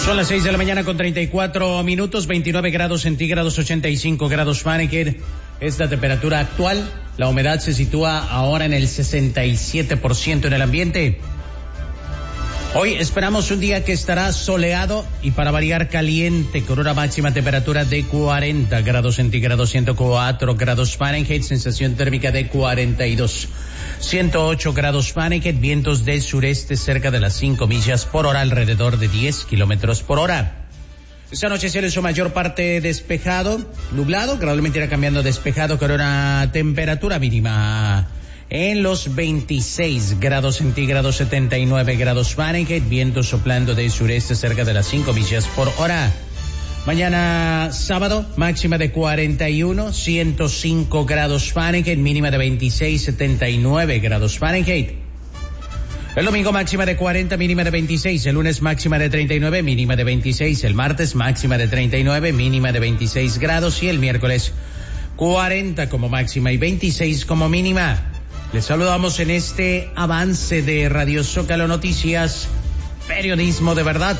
Son las 6 de la mañana con 34 minutos, 29 grados centígrados, 85 grados Fahrenheit. Es la temperatura actual. La humedad se sitúa ahora en el 67% en el ambiente. Hoy esperamos un día que estará soleado y para variar caliente, con una máxima temperatura de 40 grados centígrados, 104 grados Fahrenheit, sensación térmica de 42. 108 grados Fahrenheit, vientos del sureste cerca de las 5 millas por hora, alrededor de 10 kilómetros por hora. Esta noche cielo en su mayor parte despejado, nublado, gradualmente irá cambiando a despejado con una temperatura mínima en los 26 grados centígrados, 79 grados Fahrenheit, vientos soplando del sureste cerca de las 5 millas por hora. Mañana sábado, máxima de 41, 105 grados Fahrenheit, mínima de 26, 79 grados Fahrenheit. El domingo máxima de 40, mínima de 26, el lunes máxima de 39, mínima de 26, el martes máxima de 39, mínima de 26 grados y el miércoles 40 como máxima y 26 como mínima. Les saludamos en este avance de Radio Zócalo Noticias, periodismo de verdad.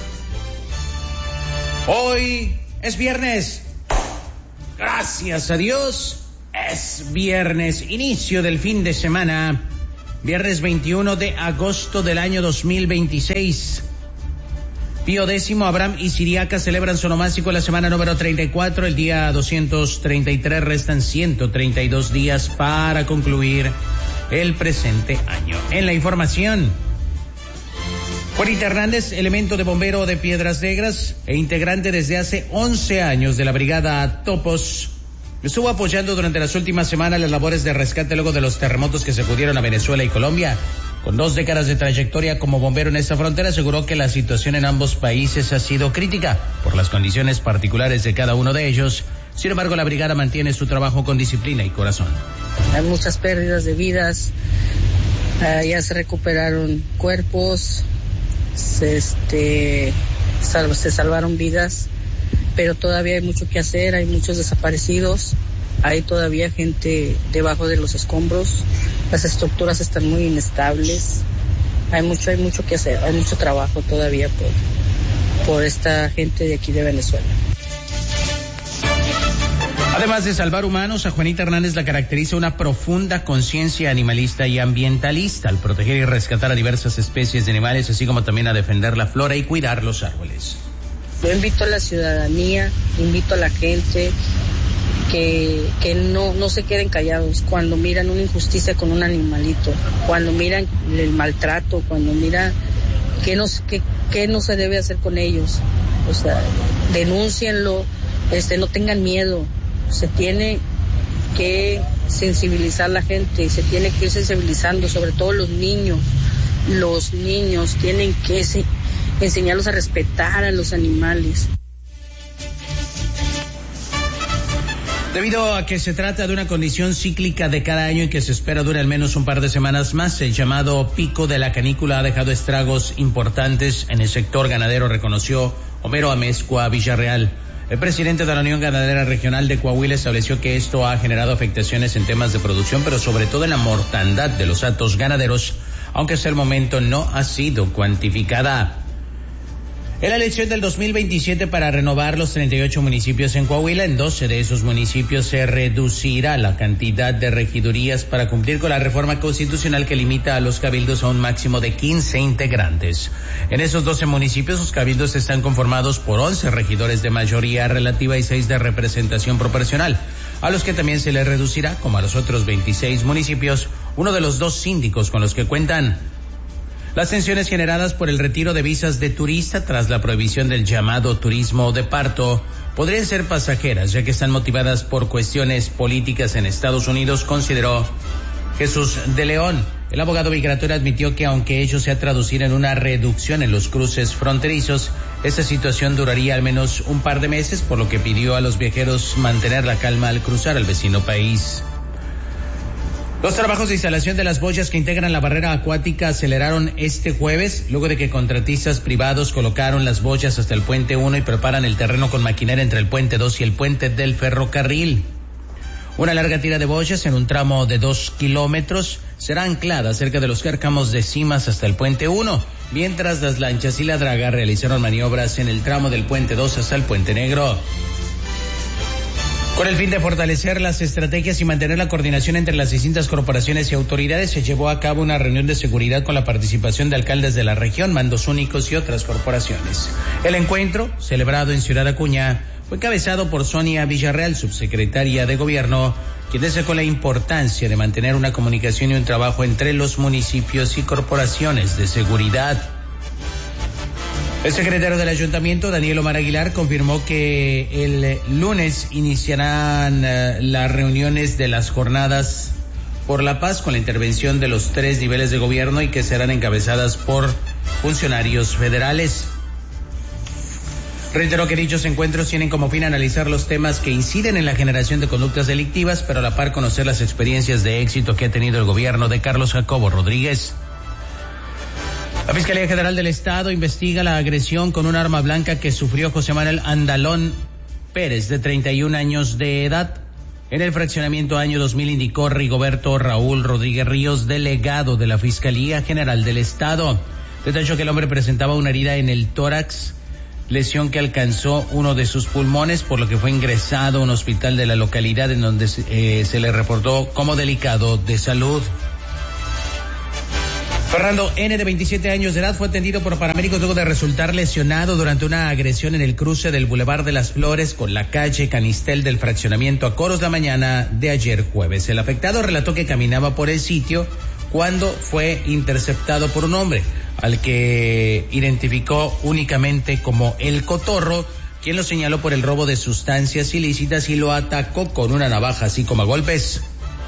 Hoy es viernes. Gracias a Dios, es viernes, inicio del fin de semana. Viernes 21 de agosto del año 2026. Pío X, Abraham y Siriaca celebran su onomástico la semana número 34, el día 233, restan 132 días para concluir el presente año. En la información, Juanita Hernández, elemento de bombero de Piedras Negras e integrante desde hace 11 años de la brigada Topos, estuvo apoyando durante las últimas semanas las labores de rescate luego de los terremotos que sacudieron a Venezuela y Colombia. Con 2 décadas de trayectoria como bombero en esta frontera, aseguró que la situación en ambos países ha sido crítica por las condiciones particulares de cada uno de ellos. Sin embargo, la brigada mantiene su trabajo con disciplina y corazón. Hay muchas pérdidas de vidas, ya se recuperaron cuerpos, se salvaron vidas, pero todavía hay mucho que hacer, hay muchos desaparecidos, hay todavía gente debajo de los escombros, las estructuras están muy inestables, hay mucho que hacer, hay mucho trabajo todavía por esta gente de aquí de Venezuela. Además de salvar humanos, a Juanita Hernández la caracteriza una profunda conciencia animalista y ambientalista al proteger y rescatar a diversas especies de animales, así como también a defender la flora y cuidar los árboles. Yo invito a la ciudadanía, invito a la gente que no se queden callados cuando miran una injusticia con un animalito, cuando miran el maltrato, cuando miran qué no se debe hacer con ellos. O sea, denúncienlo, no tengan miedo. Se tiene que sensibilizar la gente y se tiene que ir sensibilizando, sobre todo los niños. Los niños tienen que enseñarlos a respetar a los animales. Debido a que se trata de una condición cíclica de cada año y que se espera dure al menos un par de semanas más, el llamado pico de la canícula ha dejado estragos importantes en el sector ganadero, reconoció Homero Amezcua Villarreal. El presidente de la Unión Ganadera Regional de Coahuila estableció que esto ha generado afectaciones en temas de producción, pero sobre todo en la mortandad de los hatos ganaderos, aunque hasta el momento no ha sido cuantificada. En la elección del 2027 para renovar los 38 municipios en Coahuila, en 12 de esos municipios se reducirá la cantidad de regidurías para cumplir con la reforma constitucional que limita a los cabildos a un máximo de 15 integrantes. En esos 12 municipios, los cabildos están conformados por 11 regidores de mayoría relativa y 6 de representación proporcional, a los que también se les reducirá, como a los otros 26 municipios, uno de los 2 síndicos con los que cuentan. Las tensiones generadas por el retiro de visas de turista tras la prohibición del llamado turismo de parto podrían ser pasajeras, ya que están motivadas por cuestiones políticas en Estados Unidos, consideró Jesús de León. El abogado migratorio admitió que aunque ello se ha traducido en una reducción en los cruces fronterizos, esta situación duraría al menos un par de meses, por lo que pidió a los viajeros mantener la calma al cruzar al vecino país. Los trabajos de instalación de las boyas que integran la barrera acuática aceleraron este jueves, luego de que contratistas privados colocaron las boyas hasta el puente 1 y preparan el terreno con maquinaria entre el puente 2 y el puente del ferrocarril. Una larga tira de boyas en un tramo de 2 kilómetros será anclada cerca de los cárcamos de Cimas hasta el puente 1, mientras las lanchas y la draga realizaron maniobras en el tramo del Puente 2 hasta el Puente Negro. Con el fin de fortalecer las estrategias y mantener la coordinación entre las distintas corporaciones y autoridades, se llevó a cabo una reunión de seguridad con la participación de alcaldes de la región, mandos únicos y otras corporaciones. El encuentro, celebrado en Ciudad Acuña, fue encabezado por Sonia Villarreal, subsecretaria de Gobierno, quien destacó la importancia de mantener una comunicación y un trabajo entre los municipios y corporaciones de seguridad. El secretario del Ayuntamiento, Daniel Omar Aguilar, confirmó que el lunes iniciarán las reuniones de las jornadas por la paz con la intervención de los 3 niveles de gobierno y que serán encabezadas por funcionarios federales. Reiteró que dichos encuentros tienen como fin analizar los temas que inciden en la generación de conductas delictivas, pero a la par conocer las experiencias de éxito que ha tenido el gobierno de Carlos Jacobo Rodríguez. La Fiscalía General del Estado investiga la agresión con un arma blanca que sufrió José Manuel Andalón Pérez, de 31 años de edad, en el fraccionamiento año 2000, indicó Rigoberto Raúl Rodríguez Ríos, delegado de la Fiscalía General del Estado. Detalló que el hombre presentaba una herida en el tórax, lesión que alcanzó uno de sus pulmones, por lo que fue ingresado a un hospital de la localidad en donde se le reportó como delicado de salud. Fernando N., de 27 años de edad, fue atendido por paramédicos luego de resultar lesionado durante una agresión en el cruce del Boulevard de las Flores con la calle Canistel del fraccionamiento a Coros la mañana de ayer jueves. El afectado relató que caminaba por el sitio cuando fue interceptado por un hombre, al que identificó únicamente como El Cotorro, quien lo señaló por el robo de sustancias ilícitas y lo atacó con una navaja, así como a golpes.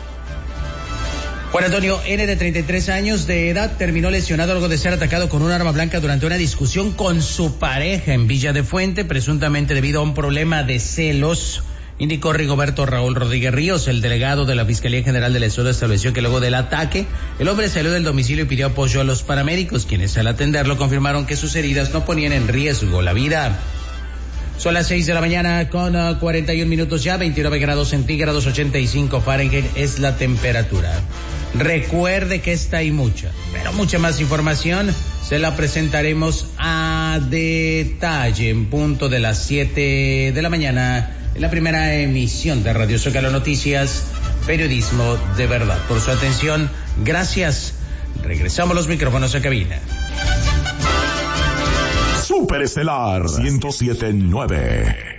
Juan Antonio N., de 33 años de edad, terminó lesionado luego de ser atacado con un arma blanca durante una discusión con su pareja en Villa de Fuente, presuntamente debido a un problema de celos, indicó Rigoberto Raúl Rodríguez Ríos. El delegado de la Fiscalía General del Estado estableció que luego del ataque, el hombre salió del domicilio y pidió apoyo a los paramédicos, quienes al atenderlo confirmaron que sus heridas no ponían en riesgo la vida. Son las 6 de la mañana con 41 minutos ya, 29 grados centígrados, 85 Fahrenheit es la temperatura. Recuerde que esta y mucha, pero mucha más información se la presentaremos a detalle en punto de las 7 de la mañana en la primera emisión de Radio Zócalo Noticias, periodismo de verdad. Por su atención, gracias. Regresamos los micrófonos a cabina. Superestelar 107.9.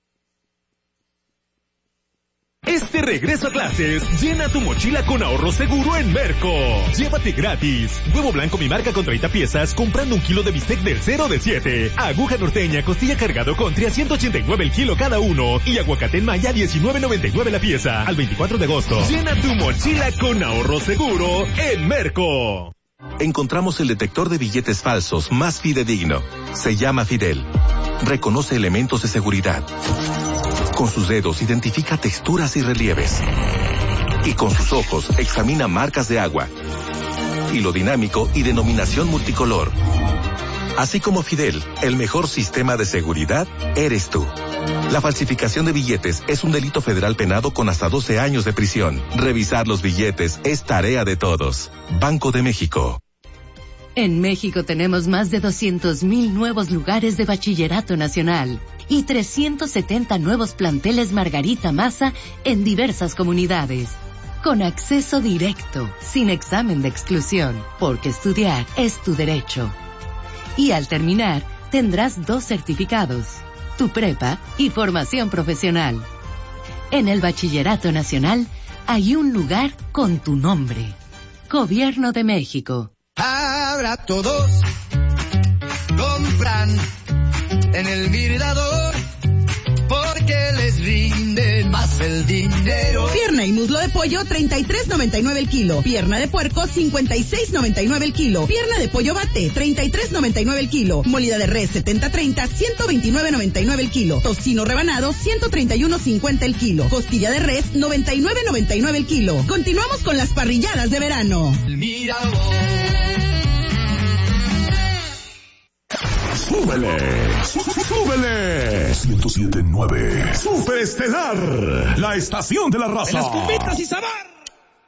Este regreso a clases, llena tu mochila con ahorro seguro en Merco. Llévate gratis huevo blanco mi marca con 30 piezas comprando 1 kilo de bistec del 0 de 7. Aguja norteña, costilla cargado country a 189 el kilo cada uno. Y aguacate en maya 19.99 la pieza. Al 24 de agosto. Llena tu mochila con ahorro seguro en Merco. Encontramos el detector de billetes falsos más fidedigno. Se llama Fidel. Reconoce elementos de seguridad. Con sus dedos identifica texturas y relieves. Y con sus ojos examina marcas de agua. Hilo dinámico y denominación multicolor. Así como Fidel, el mejor sistema de seguridad eres tú. La falsificación de billetes es un delito federal penado con hasta 12 años de prisión. Revisar los billetes es tarea de todos. Banco de México. En México tenemos más de 200,000 nuevos lugares de bachillerato nacional y 370 nuevos planteles Margarita Maza en diversas comunidades. Con acceso directo, sin examen de exclusión, porque estudiar es tu derecho. Y al terminar, tendrás 2 certificados, tu prepa y formación profesional. En el Bachillerato Nacional hay un lugar con tu nombre. Gobierno de México. Ahora todos compran en el Mirador porque les rinde más el dinero. Pierna y muslo de pollo, 33.99 el kilo. Pierna de puerco, 56.99 el kilo. Pierna de pollo bate, 33.99 el kilo. Molida de res, 70-30, 129.99 el kilo. Tocino rebanado, 131.50 el kilo. Costilla de res, 99.99 el kilo. Continuamos con las parrilladas de verano. El Mirador. ¡Súbele! ¡Súbele! 107.9. Superestelar, la estación de la raza. En las cumbitas y sabor.